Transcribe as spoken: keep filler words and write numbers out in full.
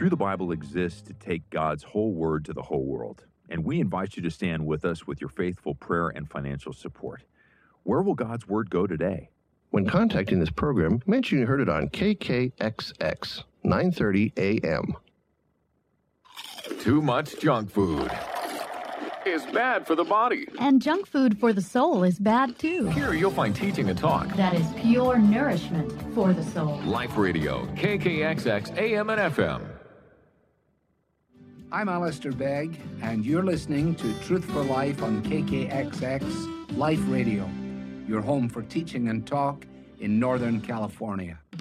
Through the Bible exists to take God's whole word to the whole world, and we invite you to stand with us with your faithful prayer and financial support. Where will God's word go today? When contacting this program, mention you heard it on K K X X, nine thirty A M. Too much junk food is bad for the body. And junk food for the soul is bad too. Here you'll find teaching and talk. That is pure nourishment for the soul. Life Radio, K K X X A M and F M. I'm Alistair Begg, and you're listening to Truth for Life on K K X X Life Radio, your home for teaching and talk in Northern California.